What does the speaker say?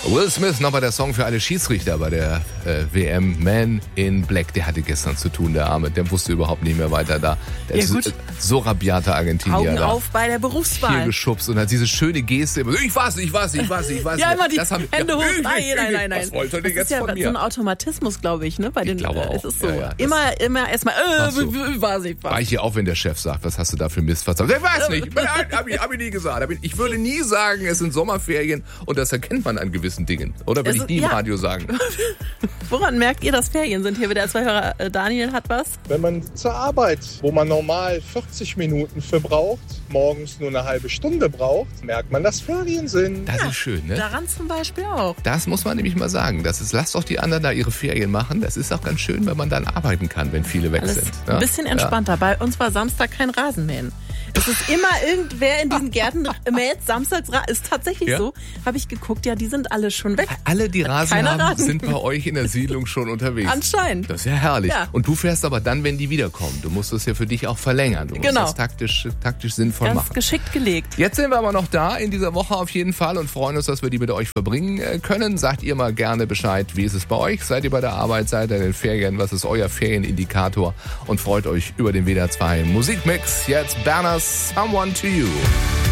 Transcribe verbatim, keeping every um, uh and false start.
Will Smith, nochmal der Song für alle Schiedsrichter bei der äh, W M. Man in Black, der hatte gestern zu tun, der Arme. Der wusste überhaupt nicht mehr weiter da. Der Ja, ist gut. so, so rabiater Argentinier Augen da. auf bei der Berufswahl. Hier geschubst und hat diese schöne Geste immer, ich weiß, ich weiß, ich weiß, ich weiß. Ja, immer die das haben, Hände ja, hoch. ich, Nein, ich, nein, ich, nein, nein. Was wollte Das denn ist jetzt ja von so mir? ein Automatismus, glaube ich, ne? Bei den, glaube auch. Es ist so. Ja, ja, das- immer, immer erstmal, äh, Ach so. w- w- weiß ich was. Weich hier auf, wenn der Chef sagt, was hast du da für Mist verzapft? Ich weiß nicht, hab ich, hab ich nie gesagt. Hab ich- Ich würde nie sagen, es sind Sommerferien und das erkennt man an gewissen Dingen. Oder würde Es ich nie ist- im ja. Radio sagen. Woran merkt ihr, dass Ferien sind? Hier wieder zwei Hörer. Äh, Daniel hat was. Wenn man zur Arbeit, wo man normal vierzig Minuten für braucht, morgens nur eine halbe Stunde braucht, merkt man, dass Ferien sind. Das ist schön, ne? Daran zum Beispiel auch. Das muss man nämlich mal sagen. Das ist, lasst doch die anderen da ihre Ferien machen. Das ist auch ganz schön, wenn man dann arbeiten kann, wenn viele weg Alles sind. ein bisschen entspannter. Bei uns war Samstag kein Rasenmähen. Es ist immer irgendwer in diesen Gärten mäht samstags. Ra- Ist tatsächlich Ja? so. Habe ich geguckt, ja, die sind alle schon weg. Alle, die Rasen keiner haben, Rasen. sind bei euch in der Siedlung schon unterwegs. Anscheinend. Das ist ja herrlich. Ja. Und du fährst aber dann, wenn die wiederkommen. Du musst das ja für dich auch verlängern. Du musst Genau. das taktisch, taktisch sinnvoll Ganz machen. geschickt gelegt. Jetzt sind wir aber noch da in dieser Woche auf jeden Fall und freuen uns, dass wir die mit euch verbringen äh, können. Sagt ihr mal gerne Bescheid, wie ist es bei euch? Seid ihr bei der Arbeit? Seid ihr in den Ferien? Was ist euer Ferienindikator? Und freut euch über den W D R zwei Musikmix. Jetzt Berners Someone to You.